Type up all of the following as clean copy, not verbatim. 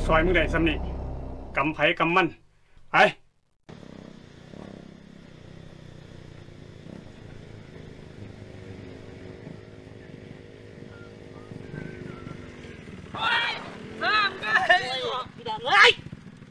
ซอยมึงได้สำนี่กำไผกำมันไปพี่ดังเอ้ย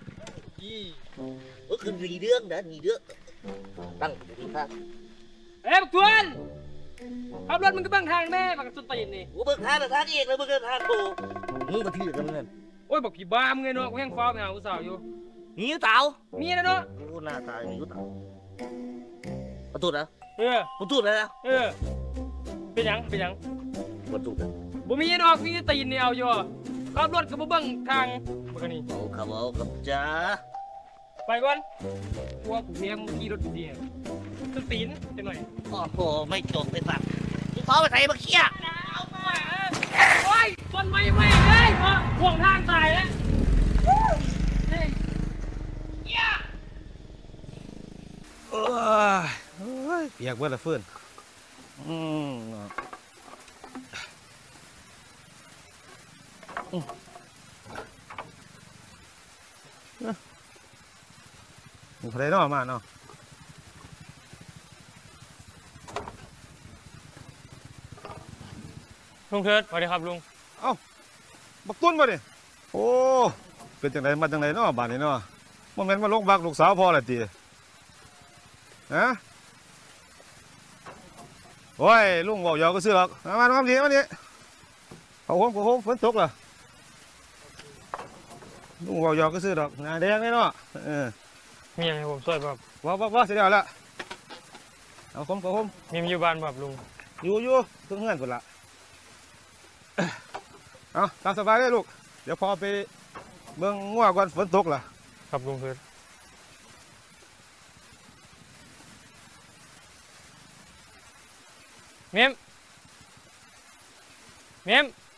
ก็คือหนีเรื่องนะหนีเรื่องตั้งดีครับเอ้ยบักทวนขับรถมึงก็เบิ่งทางแม่บักสุดตีนนี่กูเบิกทางแต่ทางเอกแล้วมึงก็ทางโตมึงมาที่กันนั่นโอ้ยบักผีบ้ามึงไงเนาะกูแห้งฟ้าไปหาผู้สาวอยู่หนีเต่ามีนะเนาะโอ้หน้าตาหนีเต่าประตูนะเออประตูนะเออเป็นหยังเป็นหยังประตูนะบ่มีดอกมีแต่ตีนนี่เอาอยู่ขับรถก็บ่เบิ่งทางบักอันนี่เอาครับเอาครับจ้าไปก่อนกลัวกูเลี้ยงขี่รถดีๆสุดตีนจังหน่อยโอ้โหไม่จบเลยสัตว์มึงเขาไปใส่มาเคี้ยเอาไปโอ้ยต้นไม้ไม่เลยห่วงทางตายแล้วเฮ้ยโอ้ยเปียกเบิดละเฟื่อนอืมมึงใครเนาะมาเนาะลุงเทิดสวัสดีครับลุงเอ้าบักตุ้นมาดิโอ้เป็นจังไดมาจังไดเนาะบ้านนี้เนาะบ่แม่นมาลงบักลูกสาวพ่อละติฮะโอ้ยลุงเว้าหยอกก็ซื้อหรอกมาทำดีมาดิเขาโฮมฝนตกล่ะลุงเว้าหยอกก็ซื้อดอกหน้าแดงเลยเนาะมีอะไรให้ผมช่วยป่ะว่าเสร็จแล้วละเอาคมกับคมมีอยู่บ้านป่ะลุงอยู่เพิ่งเฮือนคนละเอาตามสบายเลยลูกเดี๋ยวพอไปเบิ่งงัวก่อนฝนตกล่ะครับลุงเทิดเมม